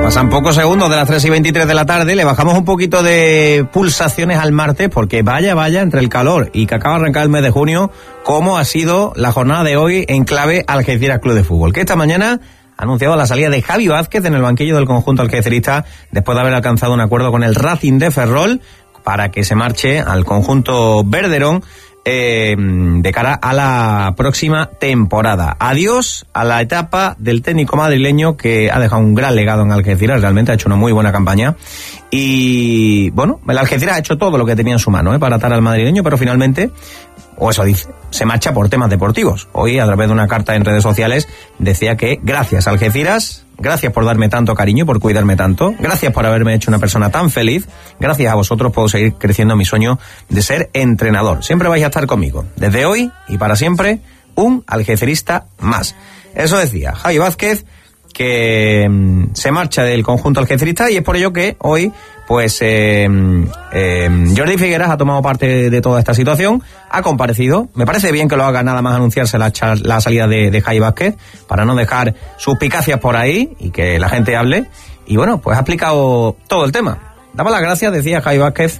Pasan pocos segundos de las 3:23 de la tarde, le bajamos un poquito de pulsaciones al martes porque vaya, entre el calor y que acaba de arrancar el mes de junio, cómo ha sido la jornada de hoy en clave Algeciras Club de Fútbol, que esta mañana ha anunciado la salida de Javi Vázquez en el banquillo del conjunto algecirista después de haber alcanzado un acuerdo con el Racing de Ferrol para que se marche al conjunto verderón de cara a la próxima temporada. Adiós a la etapa del técnico madrileño que ha dejado un gran legado en Algeciras, realmente ha hecho una muy buena campaña y bueno, el Algeciras ha hecho todo lo que tenía en su mano para atar al madrileño, pero finalmente, o eso dice, se marcha por temas deportivos. Hoy, a través de una carta en redes sociales, decía que gracias Algeciras, gracias por darme tanto cariño, por cuidarme tanto, gracias por haberme hecho una persona tan feliz, gracias a vosotros puedo seguir creciendo mi sueño de ser entrenador. Siempre vais a estar conmigo, desde hoy y para siempre, un algecirista más. Eso decía Javi Vázquez, que se marcha del conjunto algecirista, y es por ello que hoy pues Jordi Figueras ha tomado parte de toda esta situación, ha comparecido. Me parece bien que lo haga nada más anunciarse la salida de Javi Vázquez, para no dejar suspicacias por ahí y que la gente hable, y bueno, pues ha explicado todo el tema. Daba las gracias, decía Javi Vázquez,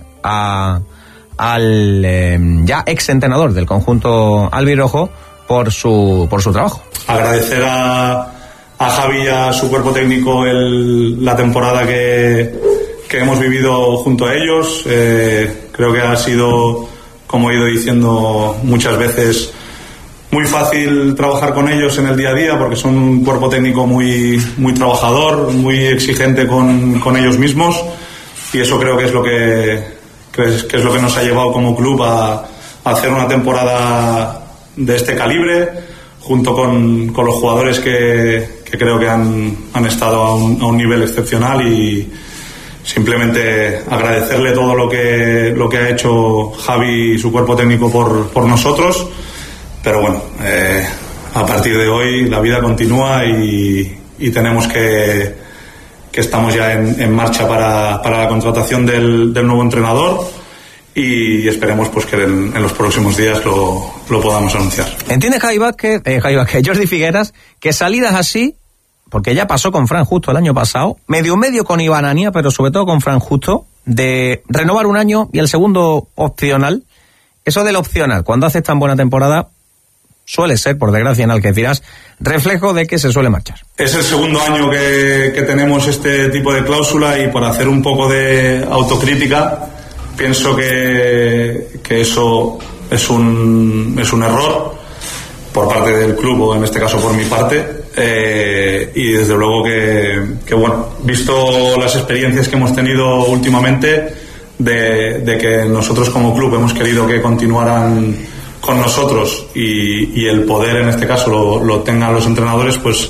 al ya ex entrenador del conjunto albirrojo por su trabajo. Agradecer a Javi y a su cuerpo técnico la temporada que hemos vivido junto a ellos. Creo que ha sido, como he ido diciendo muchas veces, muy fácil trabajar con ellos en el día a día porque son un cuerpo técnico muy trabajador, muy exigente con ellos mismos, y eso creo que es lo que nos ha llevado como club a hacer una temporada de este calibre, junto con los jugadores que creo que han estado a un nivel excepcional, y simplemente agradecerle todo lo que ha hecho Javi y su cuerpo técnico por nosotros. Pero bueno, a partir de hoy la vida continúa y tenemos que estamos ya en marcha para la contratación del nuevo entrenador, y esperemos pues que en los próximos días lo podamos anunciar. ¿Entiende Javi Vázquez, Jordi Figueras, que salidas así, porque ya pasó con Fran Justo el año pasado, medio con Iván Ania, pero sobre todo con Fran Justo, de renovar un año y el segundo opcional? Eso del opcional, cuando haces tan buena temporada, suele ser, por desgracia en Algeciras, reflejo de que se suele marchar. Es el segundo año que tenemos este tipo de cláusula, y por hacer un poco de autocrítica, pienso que eso es un error por parte del club, o en este caso por mi parte, y desde luego que bueno, visto las experiencias que hemos tenido últimamente, de que nosotros como club hemos querido que continuaran con nosotros, y el poder en este caso lo tengan los entrenadores, pues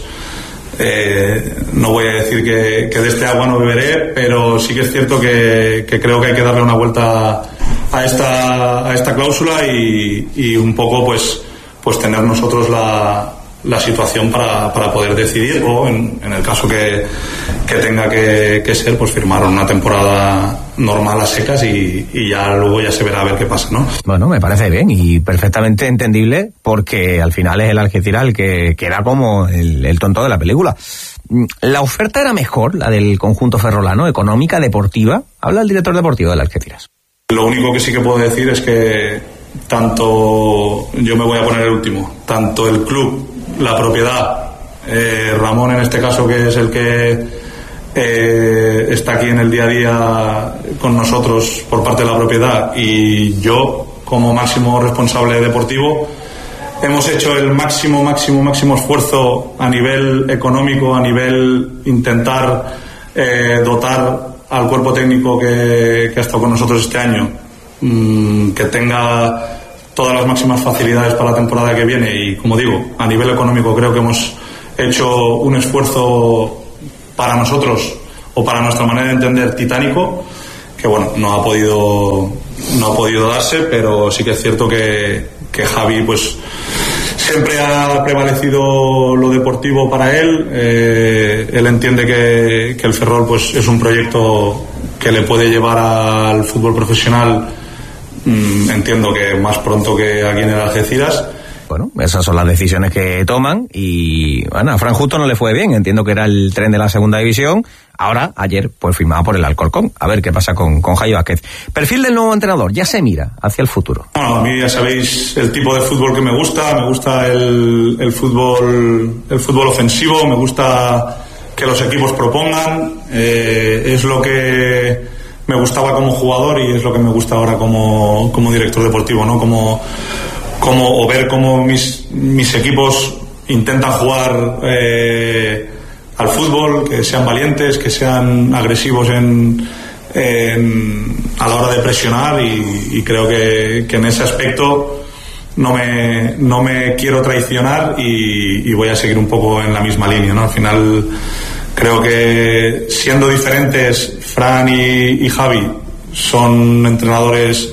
no voy a decir que de este agua no beberé, pero sí que es cierto que creo que hay que darle una vuelta a esta cláusula, y un poco pues tener nosotros la situación para poder decidir, o en el caso que tenga que ser, pues firmar una temporada normal a secas, y ya luego ya se verá a ver qué pasa, ¿no? Bueno, me parece bien y perfectamente entendible, porque al final es el Algeciras el que queda como el tonto de la película. ¿La oferta era mejor, la del conjunto ferrolano, económica, deportiva? Habla el director deportivo del Algeciras. Lo único que sí que puedo decir es que tanto, yo me voy a poner el último, tanto el club, la propiedad, Ramón en este caso, que es el que está aquí en el día a día con nosotros por parte de la propiedad, y yo como máximo responsable deportivo, hemos hecho el máximo esfuerzo a nivel económico, a nivel intentar dotar al cuerpo técnico que ha estado con nosotros este año, que tenga todas las máximas facilidades para la temporada que viene, y como digo, a nivel económico creo que hemos hecho un esfuerzo para nosotros, o para nuestra manera de entender, titánico, que bueno, no ha podido darse, pero sí que es cierto que Javi pues siempre ha prevalecido lo deportivo para él. Él entiende que el Ferrol pues es un proyecto que le puede llevar al fútbol profesional, entiendo que más pronto que aquí en el Algeciras, Bueno, esas son las decisiones que toman y bueno, a Fran Justo no le fue bien, entiendo que era el tren de la segunda división, ahora, ayer, pues firmado por el Alcorcón, a ver qué pasa con Javi Vázquez. Perfil del nuevo entrenador, ya se mira hacia el futuro. Bueno, a mí ya sabéis el tipo de fútbol que me gusta el fútbol ofensivo, me gusta que los equipos propongan, es lo que me gustaba como jugador y es lo que me gusta ahora como director deportivo, ¿no? O ver cómo mis equipos intentan jugar al fútbol, que sean valientes, que sean agresivos a la hora de presionar y creo que en ese aspecto no me quiero traicionar y voy a seguir un poco en la misma línea, ¿no? Al final creo que siendo diferentes, Fran y Javi son entrenadores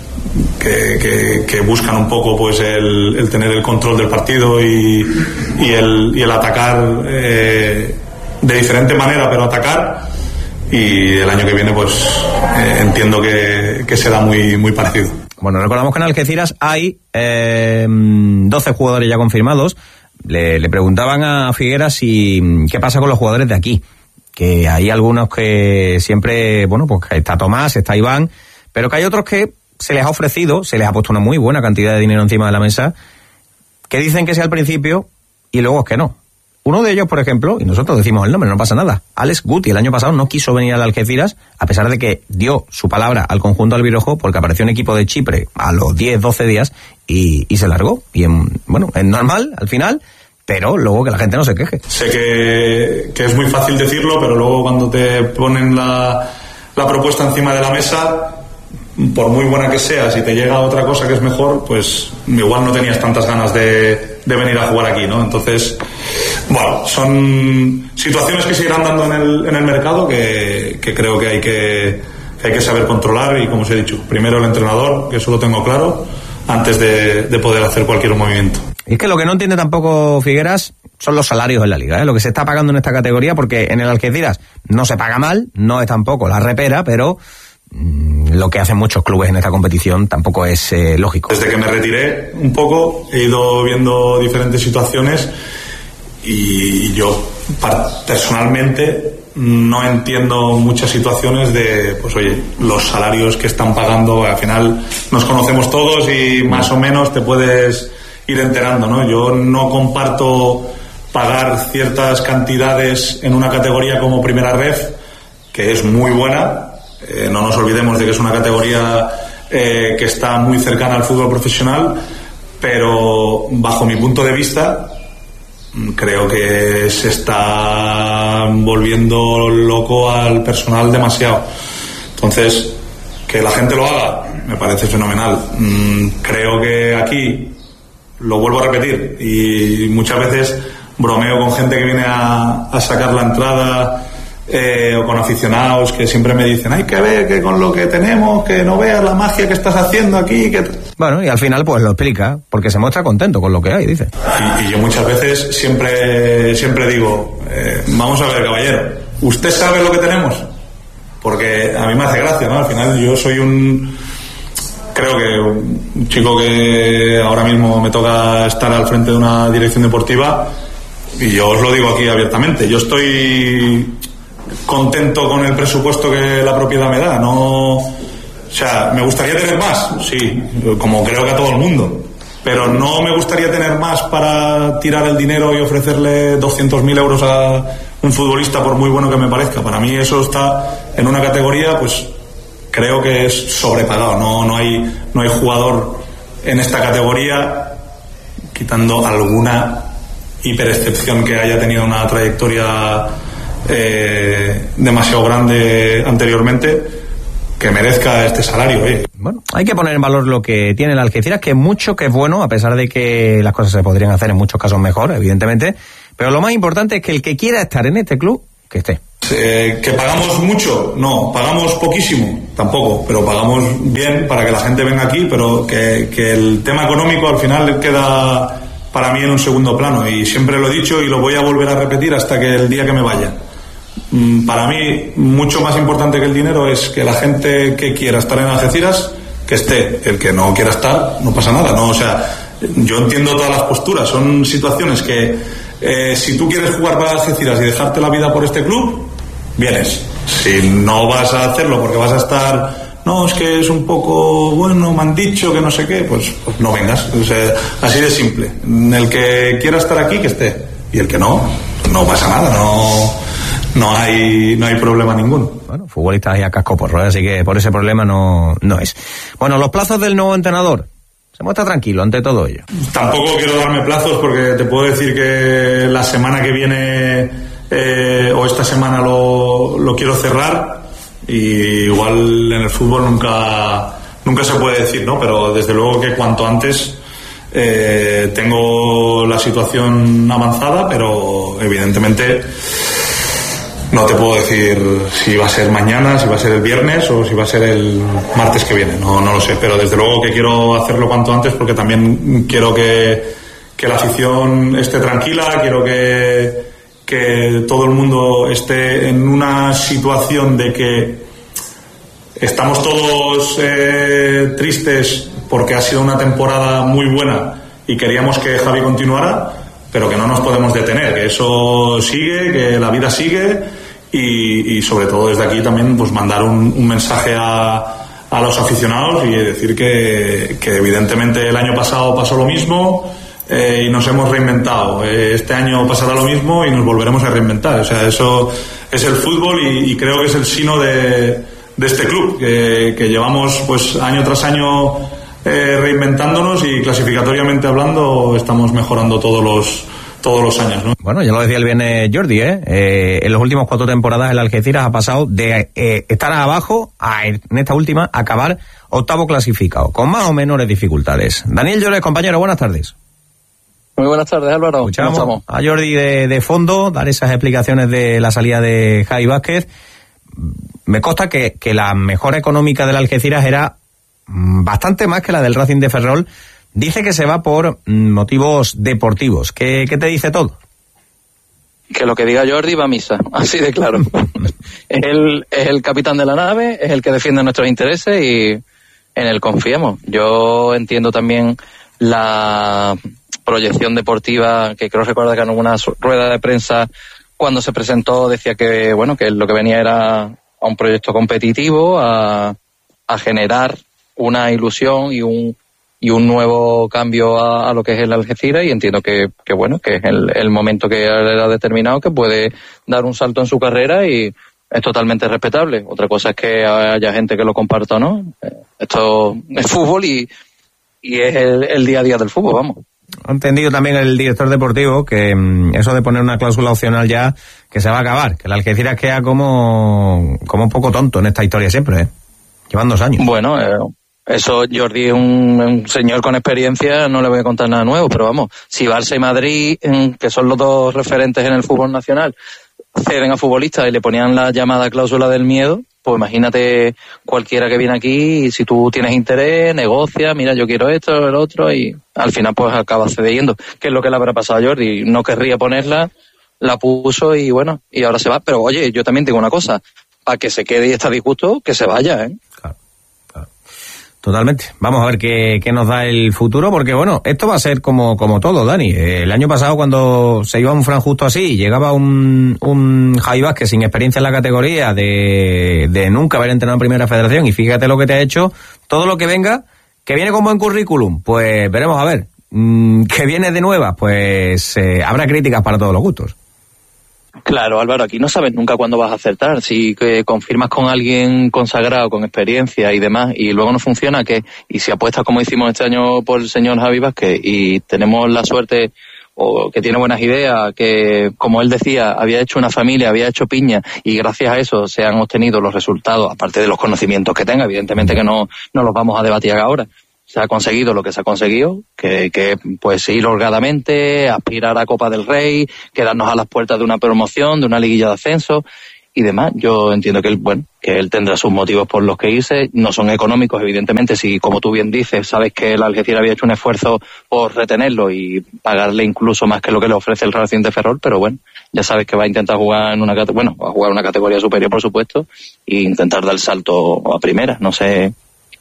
que buscan un poco pues el tener el control del partido y el atacar de diferente manera, pero atacar, y el año que viene pues entiendo que será muy, muy parecido. Bueno, recordamos que en Algeciras hay 12 jugadores ya confirmados. Le preguntaban a Figueras qué pasa con los jugadores de aquí, que hay algunos que siempre, bueno, pues está Tomás, está Iván, pero que hay otros que se les ha ofrecido, se les ha puesto una muy buena cantidad de dinero encima de la mesa, que dicen que sí al principio y luego es que no. Uno de ellos, por ejemplo, y nosotros decimos el nombre, no pasa nada, Alex Guti, el año pasado no quiso venir al Algeciras, a pesar de que dio su palabra al conjunto albirrojo, porque apareció un equipo de Chipre a los 10-12 días y se largó. Y bueno, es normal al final, pero luego que la gente no se queje. Sé que es muy fácil decirlo, pero luego cuando te ponen la propuesta encima de la mesa, por muy buena que sea, si te llega otra cosa que es mejor, pues igual no tenías tantas ganas de venir a jugar aquí, ¿no? Entonces, bueno, son situaciones que se irán dando en el mercado que creo que hay que saber controlar y, como os he dicho, primero el entrenador, que eso lo tengo claro, antes de poder hacer cualquier movimiento. Y es que lo que no entiende tampoco Figueras son los salarios en la liga, lo que se está pagando en esta categoría, porque en el Algeciras no se paga mal, no es tampoco la repera, pero lo que hacen muchos clubes en esta competición tampoco es lógico. Desde que me retiré un poco he ido viendo diferentes situaciones y yo personalmente no entiendo muchas situaciones de, pues oye, los salarios que están pagando, al final nos conocemos todos y más o menos te puedes ir enterando, ¿no? Yo no comparto pagar ciertas cantidades en una categoría como Primera Ref, que es muy buena. No nos olvidemos de que es una categoría que está muy cercana al fútbol profesional, pero bajo mi punto de vista creo que se está volviendo loco al personal demasiado. Entonces, que la gente lo haga me parece fenomenal. Creo que aquí, lo vuelvo a repetir, y muchas veces bromeo con gente que viene a sacar la entrada, o con aficionados que siempre me dicen, hay que ver que con lo que tenemos, que no veas la magia que estás haciendo aquí, que... Bueno, y al final pues lo explica, porque se muestra contento con lo que hay, dice. Y yo muchas veces siempre digo, vamos a ver, caballero, ¿usted sabe lo que tenemos? Porque a mí me hace gracia, ¿no? Al final yo soy creo que un chico que ahora mismo me toca estar al frente de una dirección deportiva, y yo os lo digo aquí abiertamente, yo estoy contento con el presupuesto que la propiedad me da, no, o sea, me gustaría tener más, sí, como creo que a todo el mundo, pero no me gustaría tener más para tirar el dinero y ofrecerle 200.000 euros a un futbolista por muy bueno que me parezca. Para mí eso está en una categoría, pues creo que es sobrepagado, no hay jugador en esta categoría, quitando alguna hiperexcepción que haya tenido una trayectoria demasiado grande anteriormente, que merezca este salario. Bueno, hay que poner en valor lo que tiene el Algeciras, que es mucho, que es bueno, a pesar de que las cosas se podrían hacer en muchos casos mejor, evidentemente, pero lo más importante es que el que quiera estar en este club, que esté. ¿Que pagamos mucho? No. ¿Pagamos poquísimo? Tampoco, pero pagamos bien para que la gente venga aquí, pero que el tema económico al final queda para mí en un segundo plano, y siempre lo he dicho y lo voy a volver a repetir hasta que el día que me vaya. Para mí, mucho más importante que el dinero es que la gente que quiera estar en Algeciras, que esté. El que no quiera estar, no pasa nada, ¿no? O sea, yo entiendo todas las posturas, son situaciones que si tú quieres jugar para Algeciras y dejarte la vida por este club, vienes. Si no vas a hacerlo porque vas a estar, no, es que es un poco, bueno, me han dicho que no sé qué, pues no vengas. O sea, así de simple. El que quiera estar aquí, que esté. Y el que no pasa nada, no hay problema ninguno. Bueno, futbolistas y a casco porro, así que por ese problema no es. Bueno, los plazos del nuevo entrenador. Se muestra tranquilo ante todo ello. Tampoco quiero darme plazos porque te puedo decir que la semana que viene o esta semana lo quiero cerrar, y igual en el fútbol nunca se puede decir, ¿no? Pero desde luego que cuanto antes. Tengo la situación avanzada, pero evidentemente no te puedo decir si va a ser mañana, si va a ser el viernes o si va a ser el martes que viene, no lo sé, pero desde luego que quiero hacerlo cuanto antes porque también quiero que la afición esté tranquila, quiero que todo el mundo esté en una situación de que estamos todos tristes porque ha sido una temporada muy buena y queríamos que Javi continuara, pero que no nos podemos detener, que eso sigue, que la vida sigue, y sobre todo desde aquí también pues mandar un mensaje a los aficionados y decir que evidentemente el año pasado pasó lo mismo y nos hemos reinventado. Este año pasará lo mismo y nos volveremos a reinventar. O sea, eso es el fútbol y creo que es el sino de este club, que llevamos pues año tras año reinventándonos, y clasificatoriamente hablando estamos mejorando todos los años, ¿no? Bueno, ya lo decía el viernes Jordi, en las últimas 4 temporadas el Algeciras ha pasado de estar abajo a, en esta última, acabar 8º clasificado, con más o menores dificultades. Daniel Llores, compañero, buenas tardes. Muy buenas tardes, Álvaro. Escuchamos a Jordi de fondo dar esas explicaciones de la salida de Javi Vázquez. Me consta que la mejora económica del Algeciras era bastante más que la del Racing de Ferrol. Dice que se va por motivos deportivos. ¿Qué te dice todo? Que lo que diga Jordi va a misa, así de claro. Es el capitán de la nave, es el que defiende nuestros intereses y en él confiamos. Yo entiendo también la proyección deportiva, que creo recordar que en una rueda de prensa cuando se presentó decía que bueno, que lo que venía era a un proyecto competitivo, a generar una ilusión y un nuevo cambio a lo que es el Algeciras, y entiendo que bueno, que es el momento que él ha determinado, que puede dar un salto en su carrera y es totalmente respetable. Otra cosa es que haya gente que lo comparta o no. Esto es fútbol y es el día a día del fútbol, vamos. Ha entendido también el director deportivo que eso de poner una cláusula opcional ya, que se va a acabar, que el Algeciras queda como un poco tonto en esta historia siempre, Llevan 2 años. Bueno, eso Jordi es un señor con experiencia, no le voy a contar nada nuevo, pero vamos, si Barça y Madrid, que son los 2 referentes en el fútbol nacional, ceden a futbolistas y le ponían la llamada cláusula del miedo, pues imagínate cualquiera que viene aquí, y si tú tienes interés, negocia, mira, yo quiero esto, el otro, y al final pues acaba cediendo. ¿Qué es lo que le habrá pasado a Jordi? No querría ponerla, la puso y bueno, y ahora se va. Pero oye, yo también digo una cosa, a que se quede y está disgusto, que se vaya, Claro. Totalmente. Vamos a ver qué nos da el futuro, porque bueno, esto va a ser como todo, Dani. El año pasado, cuando se iba un Fran justo así, llegaba un Javi Vázquez sin experiencia en la categoría, de nunca haber entrenado en Primera Federación, y fíjate lo que te ha hecho, todo lo que venga, que viene con buen currículum, pues veremos a ver. Que viene de nueva, pues habrá críticas para todos los gustos. Claro, Álvaro, aquí no sabes nunca cuándo vas a acertar. Si confirmas con alguien consagrado, con experiencia y demás, y luego no funciona, ¿qué? Y si apuestas como hicimos este año por el señor Javi Vázquez y tenemos la suerte, o que tiene buenas ideas, que como él decía, había hecho una familia, había hecho piña, y gracias a eso se han obtenido los resultados, aparte de los conocimientos que tenga, evidentemente que no los vamos a debatir ahora. Se ha conseguido lo que se ha conseguido, que pues ir holgadamente, aspirar a Copa del Rey, quedarnos a las puertas de una promoción, de una liguilla de ascenso y demás. Yo entiendo que él tendrá sus motivos por los que irse, no son económicos, evidentemente. Si, como tú bien dices, sabes que el Algeciras había hecho un esfuerzo por retenerlo y pagarle incluso más que lo que le ofrece el Racing de Ferrol, pero bueno, ya sabes que va a intentar jugar va a jugar una categoría superior, por supuesto, e intentar dar el salto a primera. No sé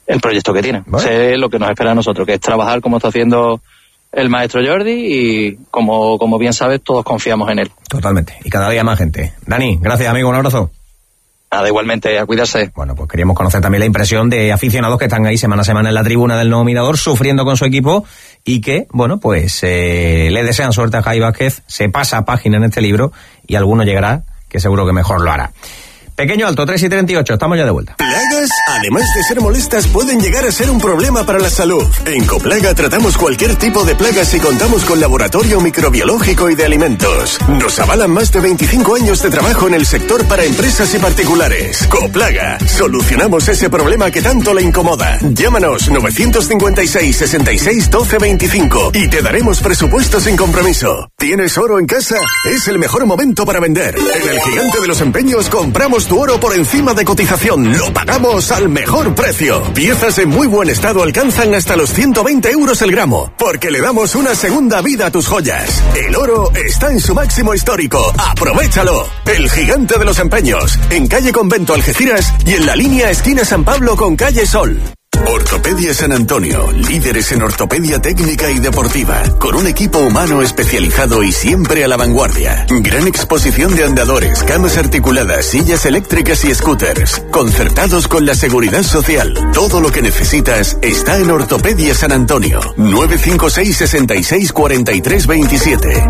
el proyecto que tiene. Vale. Sé lo que nos espera a nosotros, que es trabajar como está haciendo el maestro Jordi y como bien sabes, todos confiamos en él. Totalmente. Y cada día más gente. Dani, gracias, amigo. Un abrazo. Nada, igualmente, a cuidarse. Bueno, pues queríamos conocer también la impresión de aficionados que están ahí semana a semana en la tribuna del Nuevo Mirador, sufriendo con su equipo y que, bueno, pues le desean suerte a Javi Vázquez, se pasa página en este libro y alguno llegará que seguro que mejor lo hará. Pequeño alto, 3:38, estamos ya de vuelta. Plagas, además de ser molestas, pueden llegar a ser un problema para la salud. En Coplaga tratamos cualquier tipo de plagas y contamos con laboratorio microbiológico y de alimentos. Nos avalan más de 25 años de trabajo en el sector para empresas y particulares. Coplaga, solucionamos ese problema que tanto le incomoda. Llámanos 956 66 12 25 y te daremos presupuesto sin compromiso. ¿Tienes oro en casa? Es el mejor momento para vender. En el Gigante de los Empeños compramos tu oro por encima de cotización. Lo pagamos al mejor precio. Piezas en muy buen estado alcanzan hasta los 120 euros el gramo, porque le damos una segunda vida a tus joyas. El oro está en su máximo histórico. ¡Aprovechalo! El Gigante de los Empeños, en calle Convento Algeciras y en la línea esquina San Pablo con calle Sol. Ortopedia San Antonio, líderes en ortopedia técnica y deportiva, con un equipo humano especializado y siempre a la vanguardia. Gran exposición de andadores, camas articuladas, sillas eléctricas y scooters, concertados con la seguridad social. Todo lo que necesitas está en Ortopedia San Antonio. 956 66 43 27.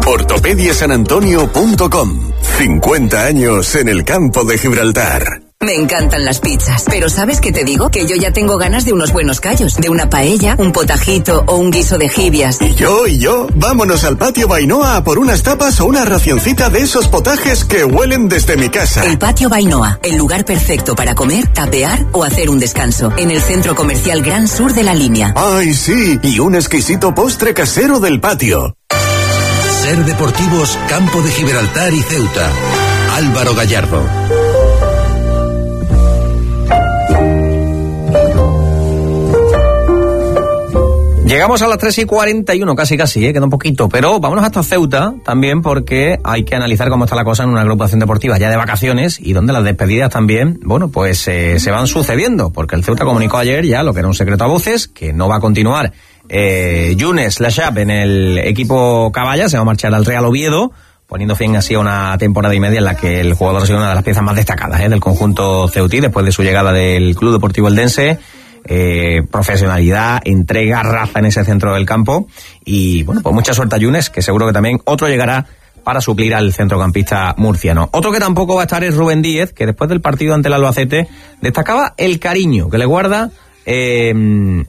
ortopediasanantonio.com. 50 años en el campo de Gibraltar. Me encantan las pizzas, pero ¿sabes qué te digo? Que yo ya tengo ganas de unos buenos callos, de una paella, un potajito o un guiso de jibias. ¿Y yo? Vámonos al Patio Bainoa a por unas tapas o una racioncita de esos potajes que huelen desde mi casa. El Patio Bainoa, el lugar perfecto para comer, tapear o hacer un descanso, en el Centro Comercial Gran Sur de La Línea. ¡Ay, sí! Y un exquisito postre casero del patio. Ser Deportivos, Campo de Gibraltar y Ceuta. Álvaro Gallardo. Llegamos a las 3:41, casi, queda un poquito, pero vámonos hasta Ceuta también porque hay que analizar cómo está la cosa en una agrupación deportiva ya de vacaciones y donde las despedidas también, bueno, pues se van sucediendo, porque el Ceuta comunicó ayer ya lo que era un secreto a voces, que no va a continuar Younes Lachap en el equipo Caballa, se va a marchar al Real Oviedo, poniendo fin así a una temporada y media en la que el jugador ha sido una de las piezas más destacadas del conjunto ceutí después de su llegada del Club Deportivo Eldense. Profesionalidad, entrega, raza en ese centro del campo y bueno, pues mucha suerte a Younes, que seguro que también otro llegará para suplir al centrocampista murciano. Otro que tampoco va a estar es Rubén Díez, que después del partido ante el Albacete destacaba el cariño que le guarda en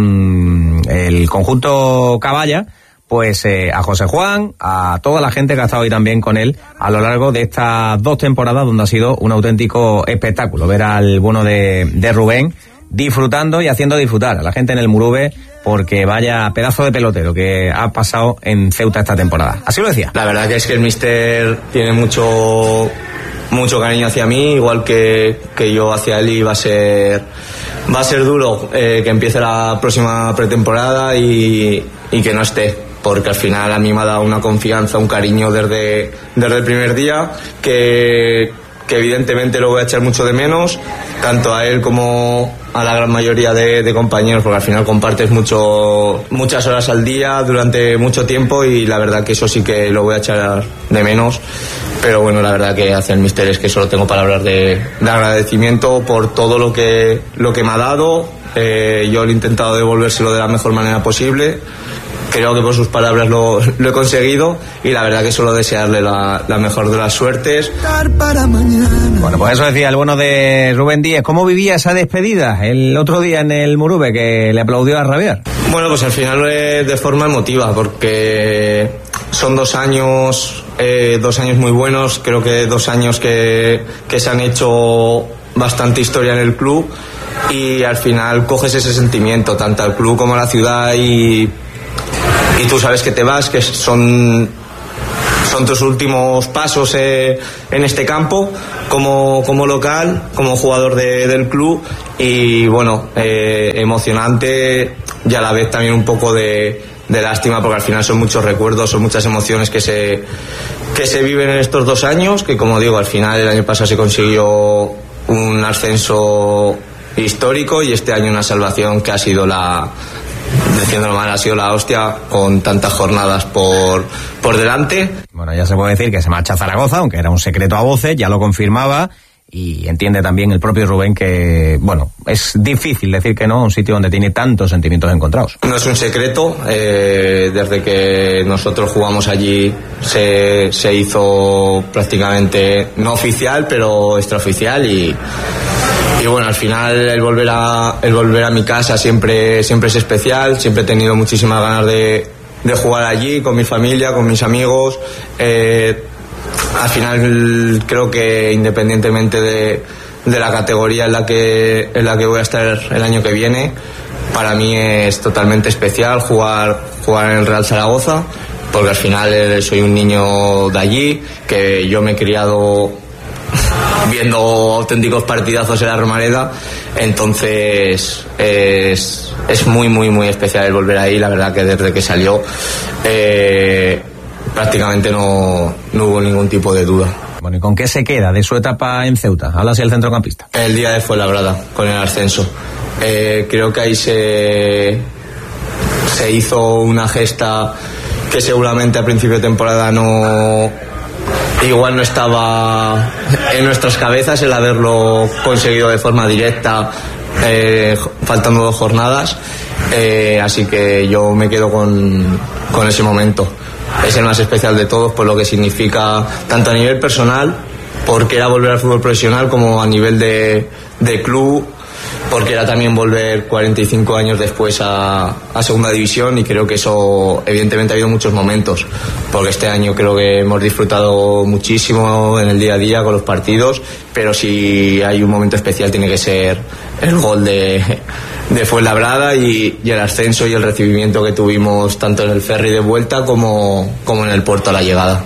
el conjunto Caballa, pues a José Juan, a toda la gente que ha estado ahí también con él a lo largo de estas 2 temporadas donde ha sido un auténtico espectáculo ver al bueno de Rubén disfrutando y haciendo disfrutar a la gente en el Murube, porque vaya pedazo de pelotero que ha pasado en Ceuta esta temporada. Así lo decía. La verdad que es que el míster tiene mucho cariño hacia mí, igual que yo hacia él, y va a ser duro que empiece la próxima pretemporada y que no esté, porque al final a mí me ha dado una confianza, un cariño desde el primer día que evidentemente lo voy a echar mucho de menos, tanto a él como a la gran mayoría de compañeros, porque al final compartes muchas horas al día durante mucho tiempo y la verdad que eso sí que lo voy a echar de menos. Pero bueno, la verdad que hace el míster es que solo tengo palabras de agradecimiento por todo lo que me ha dado. Yo le he intentado devolvérselo de la mejor manera posible. Creo que por sus palabras lo he conseguido y la verdad que solo desearle la mejor de las suertes. Bueno, pues eso decía el bueno de Rubén Díez. ¿Cómo vivía esa despedida el otro día en el Murube, que le aplaudió a rabiar? Bueno, pues al final de forma emotiva, porque son 2 años, 2 años muy buenos. Creo que 2 años que se han hecho bastante historia en el club y al final coges ese sentimiento, tanto al club como a la ciudad y tú sabes que te vas, que son tus últimos pasos en este campo como local, como jugador del club y bueno, emocionante y a la vez también un poco de lástima, porque al final son muchos recuerdos, son muchas emociones que se viven en estos 2 años, que como digo, al final el año pasado se consiguió un ascenso histórico, y este año una salvación que ha sido diciéndolo mal, ha sido la hostia, con tantas jornadas por delante. Bueno, ya se puede decir que se marcha a Zaragoza, aunque era un secreto a voces, ya lo confirmaba. Y entiende también el propio Rubén que, bueno, es difícil decir que no a un sitio donde tiene tantos sentimientos encontrados. No es un secreto, desde que nosotros jugamos allí se hizo prácticamente no oficial, pero extraoficial, y bueno, al final el volver a mi casa siempre es especial. Siempre he tenido muchísimas ganas de jugar allí con mi familia, con mis amigos. Al final creo que independientemente de la categoría en la que voy a estar el año que viene, para mí es totalmente especial jugar en el Real Zaragoza, porque al final soy un niño de allí, que yo me he criado viendo auténticos partidazos en la Romareda. Entonces es muy muy muy especial el volver ahí. La verdad que desde que salió prácticamente no hubo ningún tipo de duda. Bueno, ¿y con qué se queda de su etapa en Ceuta? Habla así el centrocampista. El día de Fuenlabrada, con el ascenso. Creo que ahí se hizo una gesta que seguramente a principio de temporada igual no estaba en nuestras cabezas, el haberlo conseguido de forma directa, faltando 2 jornadas. Así que yo me quedo con ese momento. Es el más especial de todos por lo que significa, tanto a nivel personal, porque era volver al fútbol profesional, como a nivel de club, porque era también volver 45 años después a segunda división. Y creo que eso, evidentemente, ha habido muchos momentos, porque este año creo que hemos disfrutado muchísimo en el día a día con los partidos, pero si hay un momento especial tiene que ser el gol de Fuenlabrada y el ascenso y el recibimiento que tuvimos tanto en el ferry de vuelta como en el puerto a la llegada.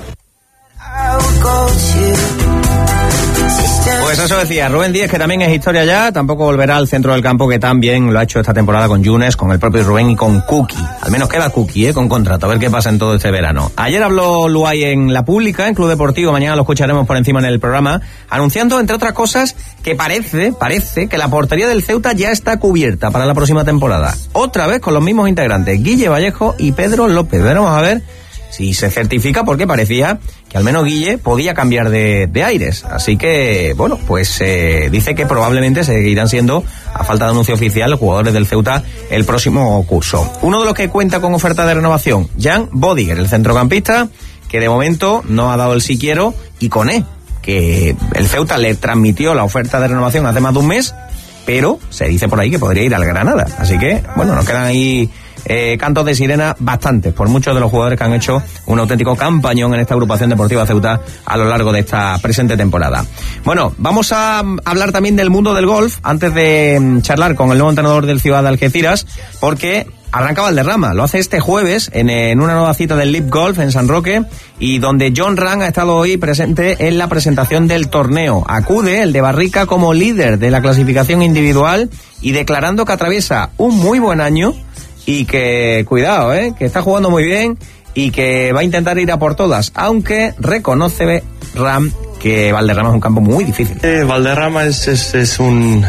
Pues eso decía Rubén Díez, que también es historia ya. Tampoco volverá al centro del campo, que también lo ha hecho esta temporada con Yunes, con el propio Rubén y con Kuki. Al menos queda Kuki, con contrato, a ver qué pasa en todo este verano. Ayer habló Luay en La Pública, en Club Deportivo, mañana lo escucharemos por encima en el programa, anunciando, entre otras cosas, que parece que la portería del Ceuta ya está cubierta para la próxima temporada. Otra vez con los mismos integrantes, Guille Vallejo y Pedro López. Veremos a ver si se certifica, porque parecía que al menos Guille podía cambiar de aires. Así que, bueno, pues dice que probablemente seguirán siendo, a falta de anuncio oficial, los jugadores del Ceuta el próximo curso. Uno de los que cuenta con oferta de renovación, Jan Bodiger, el centrocampista, que de momento no ha dado el sí quiero, y Koné, que el Ceuta le transmitió la oferta de renovación hace más de un mes, pero se dice por ahí que podría ir al Granada. Así que, bueno, nos quedan ahí cantos de sirena bastantes por muchos de los jugadores que han hecho un auténtico campañón en esta agrupación deportiva Ceuta a lo largo de esta presente temporada. Bueno, vamos a hablar también del mundo del golf antes de charlar con el nuevo entrenador del Ciudad de Algeciras, porque arranca Valderrama, lo hace este jueves en una nueva cita del Lip Golf en San Roque, y donde John Ram ha estado hoy presente en la presentación del torneo. Acude el de Barrica como líder de la clasificación individual y declarando que atraviesa un muy buen año y que, cuidado, que está jugando muy bien y que va a intentar ir a por todas, aunque reconoce Ram que Valderrama es un campo muy difícil. Valderrama es un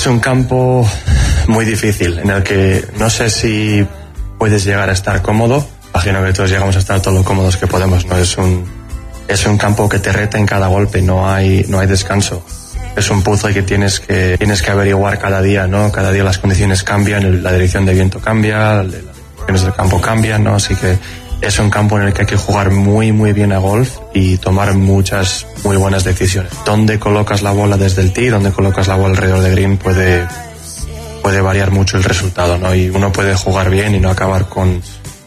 campo muy difícil, en el que no sé si puedes llegar a estar cómodo. Imagino que todos llegamos a estar todo lo cómodos que podemos, ¿no? Es un campo que te reta en cada golpe, no hay descanso. Es un puzzle que tienes que averiguar cada día, ¿no? Cada día las condiciones cambian, la dirección de viento cambia, las condiciones del campo cambian, ¿no? Así que es un campo en el que hay que jugar muy muy bien a golf y tomar muchas muy buenas decisiones. Dónde colocas la bola desde el tee, dónde colocas la bola alrededor de green puede variar mucho el resultado, ¿no? Y uno puede jugar bien y no acabar con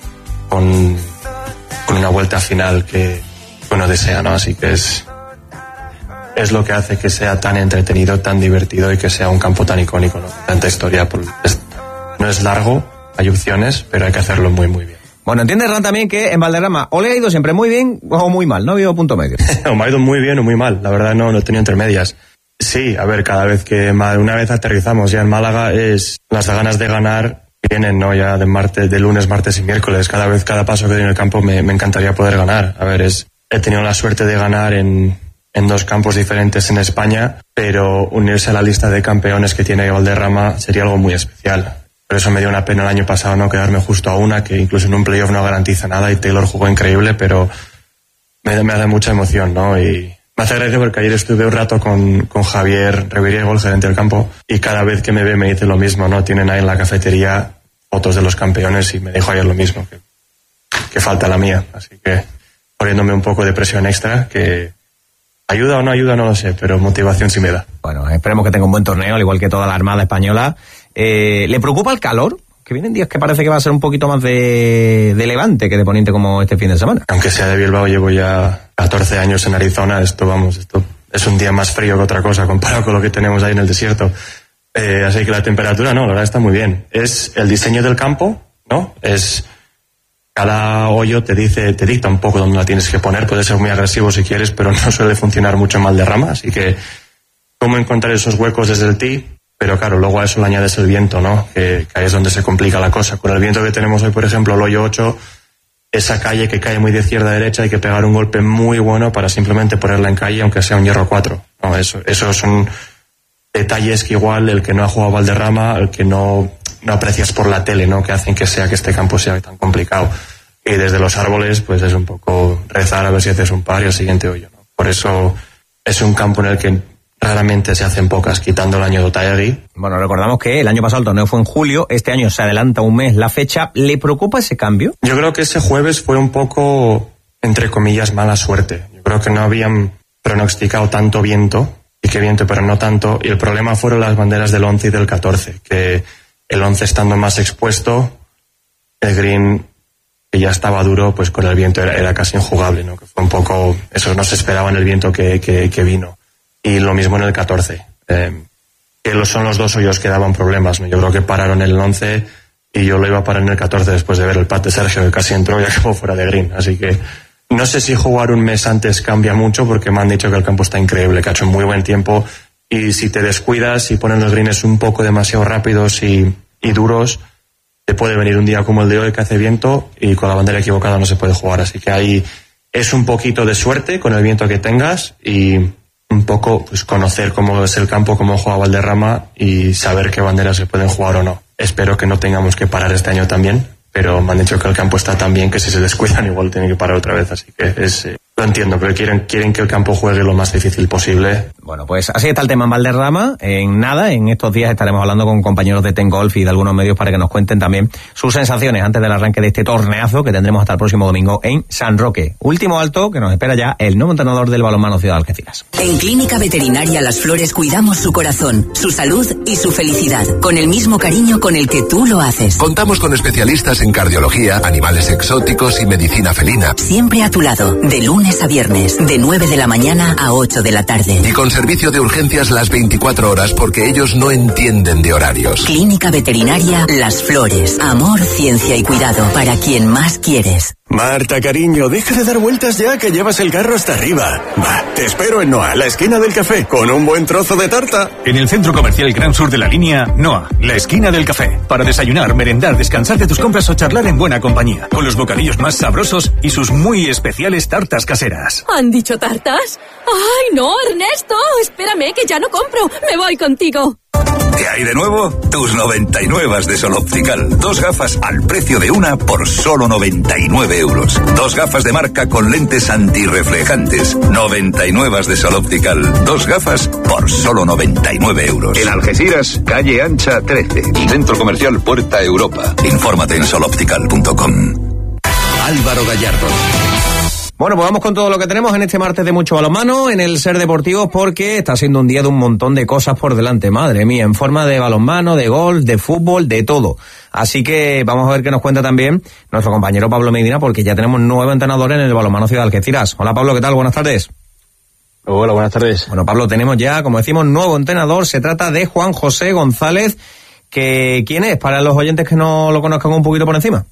una vuelta final que uno desea, ¿no? Así que es lo que hace que sea tan entretenido, tan divertido y que sea un campo tan icónico, ¿no? Tanta historia. No es largo, hay opciones, pero hay que hacerlo muy muy bien. Bueno, entiende Ram también que en Valderrama o le ha ido siempre muy bien o muy mal, no ha habido punto medio. Me ha ido muy bien o muy mal, la verdad no he tenido intermedias. Sí, a ver, cada vez una vez aterrizamos ya en Málaga, las ganas de ganar vienen, ¿no? Ya de lunes, martes y miércoles. Cada paso que doy en el campo me encantaría poder ganar. A ver, he tenido la suerte de ganar en en 2 campos diferentes en España, pero unirse a la lista de campeones que tiene Valderrama sería algo muy especial. Por eso me dio una pena el año pasado no quedarme justo a una, que incluso en un playoff no garantiza nada, y Taylor jugó increíble, pero me da mucha emoción, ¿no? Y me hace gracia porque ayer estuve un rato con Javier Reviriego, el gerente del campo, y cada vez que me ve me dice lo mismo, ¿no? Tienen ahí en la cafetería fotos de los campeones y me dijo ayer lo mismo, que falta la mía. Así que poniéndome un poco de presión extra, que ayuda o no ayuda no lo sé, pero motivación sí me da. Bueno, esperemos que tenga un buen torneo, al igual que toda la Armada española. ¿Le preocupa el calor? Que vienen días que parece que va a ser un poquito más de levante que de poniente como este fin de semana. Aunque sea de Bilbao, llevo ya 14 años en Arizona, esto es un día más frío que otra cosa comparado con lo que tenemos ahí en el desierto. Así que la temperatura, no, la verdad está muy bien. Es el diseño del campo, ¿no? Es cada hoyo te dicta un poco dónde la tienes que poner, puede ser muy agresivo si quieres, pero no suele funcionar mucho en Valderrama, así que cómo encontrar esos huecos desde el tee. Pero claro, luego a eso le añades el viento, ¿no? Que ahí es donde se complica la cosa. Con el viento que tenemos hoy, por ejemplo, el hoyo 8, esa calle que cae muy de izquierda a derecha, hay que pegar un golpe muy bueno para simplemente ponerla en calle, aunque sea un hierro 4. No, esos son detalles que igual el que no ha jugado Valderrama, el que no aprecias por la tele, ¿no? Que hacen que este campo sea tan complicado. Y desde los árboles, pues es un poco rezar a ver si haces un par y el siguiente hoyo, ¿no? Por eso es un campo en el que raramente se hacen pocas, quitando el año de Otaegui. Bueno, recordamos que el año pasado el torneo fue en julio, este año se adelanta un mes la fecha. ¿Le preocupa ese cambio? Yo creo que ese jueves fue un poco, entre comillas, mala suerte. Yo creo que no habían pronosticado tanto viento, y qué viento, pero no tanto, y el problema fueron las banderas del 11 y del 14, que el 11 estando más expuesto, el green, que ya estaba duro, pues con el viento era casi injugable, ¿no? Que fue un poco, eso no se esperaba en el viento que vino. Y lo mismo en el 14, que son los 2 hoyos que daban problemas, ¿no? Yo creo que pararon el 11 y yo lo iba a parar en el 14 después de ver el pat de Sergio, que casi entró y acabó fuera de green. Así que no sé si jugar un mes antes cambia mucho, porque me han dicho que el campo está increíble, que ha hecho muy buen tiempo, y si te descuidas y pones los greens un poco demasiado rápidos y duros, te puede venir un día como el de hoy que hace viento y con la bandera equivocada no se puede jugar. Así que ahí es un poquito de suerte con el viento que tengas y un poco pues conocer cómo es el campo, cómo juega Valderrama y saber qué banderas se pueden jugar o no. Espero que no tengamos que parar este año también, pero me han dicho que el campo está tan bien que si se descuidan igual tienen que parar otra vez, así que lo entiendo, pero quieren que el campo juegue lo más difícil posible. Bueno, pues así está el tema en Valderrama. En estos días estaremos hablando con compañeros de Ten Golf y de algunos medios para que nos cuenten también sus sensaciones antes del arranque de este torneazo que tendremos hasta el próximo domingo en San Roque. Último alto que nos espera ya el nuevo entrenador del balonmano Ciudad de Algeciras. En Clínica Veterinaria Las Flores cuidamos su corazón, su salud y su felicidad, con el mismo cariño con el que tú lo haces. Contamos con especialistas en cardiología, animales exóticos y medicina felina. Siempre a tu lado, de lunes a viernes, de 9 de la mañana a 8 de la tarde. Y con servicio de urgencias las 24 horas porque ellos no entienden de horarios. Clínica Veterinaria Las Flores. Amor, ciencia y cuidado para quien más quieres. Marta, cariño, deja de dar vueltas ya que llevas el carro hasta arriba. Va, te espero en Noa, la esquina del café, con un buen trozo de tarta. En el Centro Comercial Gran Sur de la Línea, Noa, la esquina del café. Para desayunar, merendar, descansar de tus compras o charlar en buena compañía. Con los bocadillos más sabrosos y sus muy especiales tartas caseras. ¿Han dicho tartas? ¡Ay, no, Ernesto! Espérame, que ya no compro. Me voy contigo. ¿Qué hay de nuevo? Tus 99 de Sol Optical. 2 gafas al precio de una por solo 99 euros. 2 gafas de marca con lentes antirreflejantes. 99 de Sol Optical. 2 gafas por solo 99 euros. En Algeciras, calle Ancha 13. Centro Comercial Puerta Europa. Infórmate en soloptical.com. Álvaro Gallardo. Bueno, pues vamos con todo lo que tenemos en este martes de mucho balonmano en el Ser Deportivos, porque está siendo un día de un montón de cosas por delante, madre mía, en forma de balonmano, de golf, de fútbol, de todo. Así que vamos a ver qué nos cuenta también nuestro compañero Pablo Medina, porque ya tenemos nuevo entrenador en el balonmano Ciudad de Algeciras. Hola Pablo, ¿qué tal? Buenas tardes. Hola, buenas tardes. Bueno, Pablo, tenemos ya, como decimos, nuevo entrenador. Se trata de Juan José González, que ¿quién es? Para los oyentes que no lo conozcan un poquito por encima.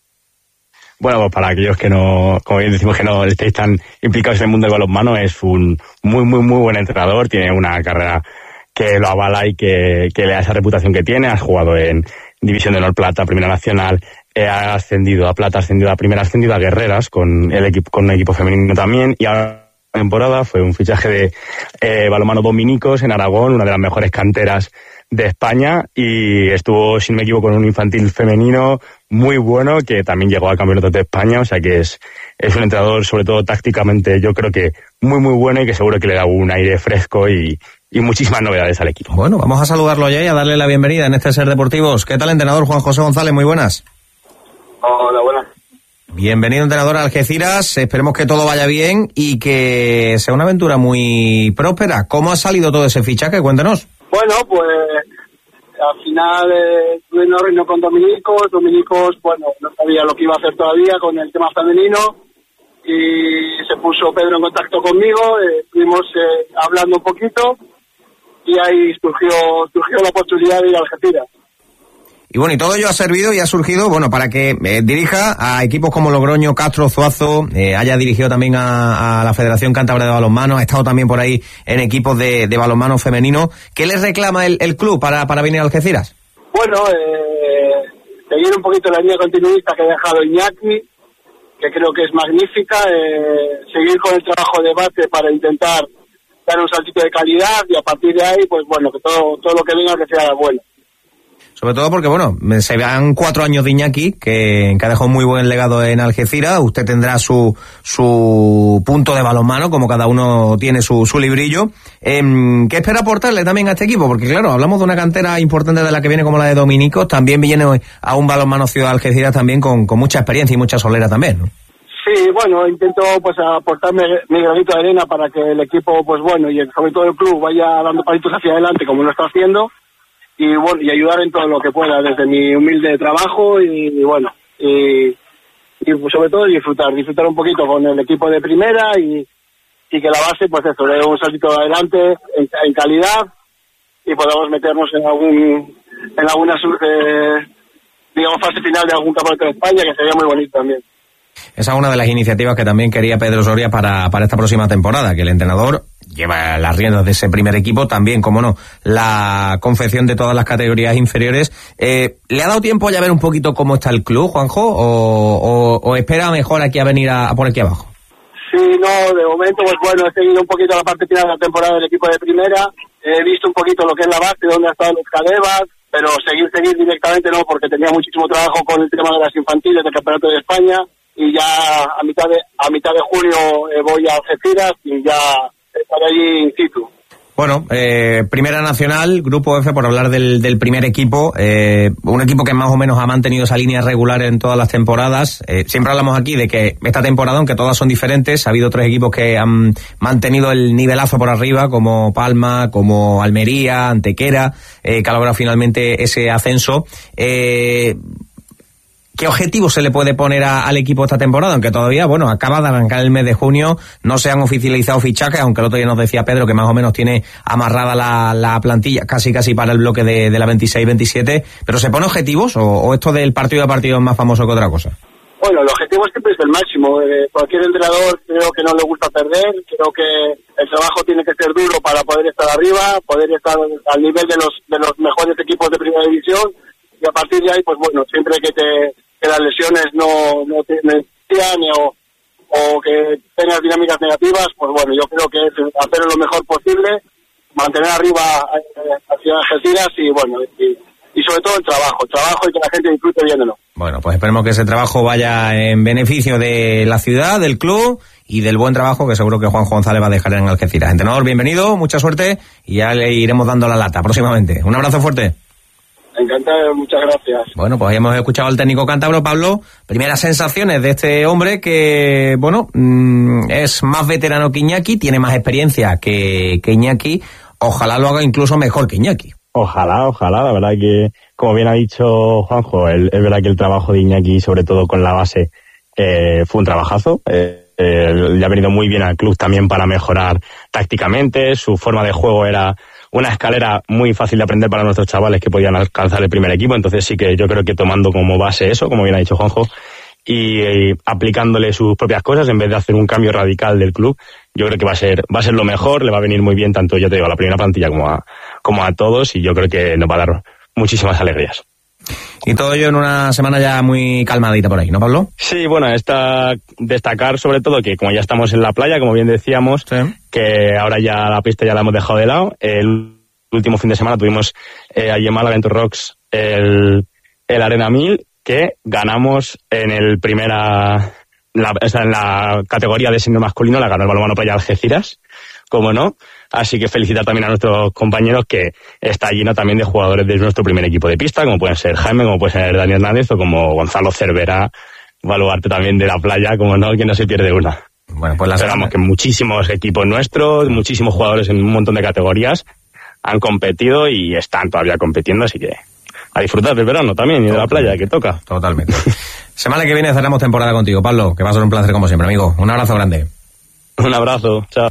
Bueno, pues para aquellos que no, como bien decimos, que no estéis tan implicados en el mundo del balonmano, es un muy buen entrenador, tiene una carrera que lo avala y que le da esa reputación que tiene. Has jugado en División de Honor Plata, Primera Nacional, ha ascendido a Plata, ha ascendido a Primera, ha ascendido a Guerreras con un equipo femenino también, y ahora temporada. Fue un fichaje de Balonmano Dominicos en Aragón, una de las mejores canteras de España, y estuvo, si no me equivoco, con un infantil femenino muy bueno que también llegó al campeonato de España. O sea que es un entrenador, sobre todo tácticamente, yo creo que muy muy bueno, y que seguro que le da un aire fresco y muchísimas novedades al equipo. Bueno, vamos a saludarlo ya y a darle la bienvenida en este Ser Deportivos. ¿Qué tal, entrenador Juan José González? Muy buenas. Hola, buenas. Bienvenido, entrenador, a Algeciras. Esperemos que todo vaya bien y que sea una aventura muy próspera. ¿Cómo ha salido todo ese fichaje? Cuéntanos. Bueno, pues al final tuve una reunión con Dominicos, bueno, no sabía lo que iba a hacer todavía con el tema femenino, y se puso Pedro en contacto conmigo, estuvimos hablando un poquito, y ahí surgió la oportunidad de ir a Algeciras. Y bueno, y todo ello ha servido y ha surgido, bueno, para que dirija a equipos como Logroño, Castro, Zuazo, haya dirigido también a la Federación Cántabra de Balonmano, ha estado también por ahí en equipos de balonmano femenino. ¿Qué les reclama el club para venir a Algeciras? Bueno, seguir un poquito la línea continuista que ha dejado Iñaki, que creo que es magnífica, seguir con el trabajo de base para intentar dar un saltito de calidad, y a partir de ahí, pues bueno, que todo lo que venga que sea bueno. Sobre todo porque, bueno, se van 4 años de Iñaki, que ha dejado muy buen legado en Algeciras. Usted tendrá su punto de balonmano, como cada uno tiene su librillo. ¿Qué espera aportarle también a este equipo? Porque, claro, hablamos de una cantera importante de la que viene como la de Dominicos. También viene a un balonmano Ciudad de Algeciras también con mucha experiencia y mucha solera también, ¿no? Sí, bueno, intento pues aportarme mi granito de arena para que el equipo, pues bueno, y sobre todo el club vaya dando pasitos hacia adelante como lo está haciendo. Y bueno, y ayudar en todo lo que pueda desde mi humilde trabajo, y bueno, y sobre todo disfrutar un poquito con el equipo de primera, y que la base, pues eso, dé un saltito adelante en calidad, y podamos meternos en alguna digamos fase final de algún campeonato de España, que sería muy bonito también. Esa es una de las iniciativas que también quería Pedro Soria para esta próxima temporada, que el entrenador lleva las riendas de ese primer equipo, también, como no, la confección de todas las categorías inferiores. ¿Le ha dado tiempo ya a ver un poquito cómo está el club, Juanjo, o espera mejor aquí a venir a por aquí abajo? Sí, no, de momento, pues bueno, he seguido un poquito la parte final de la temporada del equipo de primera, he visto un poquito lo que es la base, dónde han estado los cadebas, pero seguir directamente no, porque tenía muchísimo trabajo con el tema de las infantiles del Campeonato de España, y ya a mitad de junio voy a Algeciras y ya estaré allí in situ. Bueno, Primera Nacional, Grupo F, por hablar del primer equipo, un equipo que más o menos ha mantenido esa línea regular en todas las temporadas. Siempre hablamos aquí de que esta temporada, aunque todas son diferentes, ha habido 3 equipos que han mantenido el nivelazo por arriba, como Palma, como Almería, Antequera, que ha logrado finalmente ese ascenso. ¿Qué objetivo se le puede poner al equipo esta temporada? Aunque todavía, bueno, acaba de arrancar el mes de junio, no se han oficializado fichajes, aunque el otro día nos decía Pedro que más o menos tiene amarrada la plantilla casi para el bloque de la 26-27, pero ¿se pone objetivos o esto del partido a partido es más famoso que otra cosa? Bueno, el objetivo siempre es el máximo. Cualquier entrenador creo que no le gusta perder, creo que el trabajo tiene que ser duro para poder estar arriba, poder estar al nivel de los mejores equipos de primera división, y a partir de ahí, pues bueno, siempre que las lesiones no te metían o que tengas dinámicas negativas, pues bueno, yo creo que es hacer lo mejor posible, mantener arriba hacia Algeciras, y bueno, y sobre todo el trabajo y que la gente disfrute viéndolo. Bueno, pues esperemos que ese trabajo vaya en beneficio de la ciudad, del club y del buen trabajo que seguro que Juan González va a dejar en Algeciras. Entrenador, bienvenido, mucha suerte, y ya le iremos dando la lata próximamente. Un abrazo fuerte. Encantado, muchas gracias. Bueno, pues hemos escuchado al técnico cántabro, Pablo. Primeras sensaciones de este hombre que, bueno, es más veterano que Iñaki, tiene más experiencia que Iñaki. Ojalá lo haga incluso mejor que Iñaki. Ojalá, la verdad que, como bien ha dicho Juanjo, es verdad que el trabajo de Iñaki, sobre todo con la base, fue un trabajazo. Le ha venido muy bien al club también para mejorar tácticamente. Su forma de juego era una escalera muy fácil de aprender para nuestros chavales que podían alcanzar el primer equipo. Entonces sí que yo creo que tomando como base eso, como bien ha dicho Juanjo, y aplicándole sus propias cosas en vez de hacer un cambio radical del club, yo creo que va a ser lo mejor, le va a venir muy bien tanto, yo te digo, a la primera plantilla como a todos, y yo creo que nos va a dar muchísimas alegrías. Y todo ello en una semana ya muy calmadita por ahí, ¿no, Pablo? Sí, bueno, destacar sobre todo que como ya estamos en la playa, como bien decíamos, sí, que ahora ya la pista ya la hemos dejado de lado. El último fin de semana tuvimos allí en Málaga, en Rocks, el Arena 1000, que ganamos en el en la categoría de senior masculino, la ganó el Balonmano Playa Algeciras, como no. Así que felicitar también a nuestros compañeros, que está lleno también de jugadores de nuestro primer equipo de pista, como pueden ser Jaime, como puede ser Dani Hernández o como Gonzalo Cervera, baluarte también de la playa, como no, que no se pierde una. Bueno, pues esperamos que muchísimos equipos nuestros, muchísimos jugadores en un montón de categorías han competido y están todavía compitiendo, así que a disfrutar del verano también y de la playa, que toca. Totalmente. Semana que viene cerramos temporada contigo, Pablo, que va a ser un placer como siempre, amigo. Un abrazo grande. Un abrazo, chao.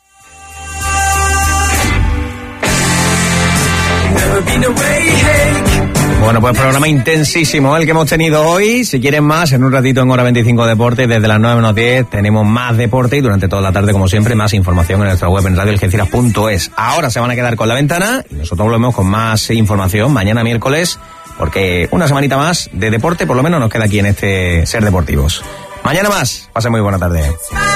Bueno, pues programa intensísimo el que hemos tenido hoy. Si quieren más, en un ratito en Hora 25 Deporte, desde las 9 menos 10 tenemos más deporte y durante toda la tarde, como siempre, más información en nuestra web en radioalgeciras.es. Ahora se van a quedar con La Ventana y nosotros volvemos con más información mañana miércoles, porque una semanita más de deporte por lo menos nos queda aquí en este Ser Deportivos. Mañana más. Pasen muy buena tarde.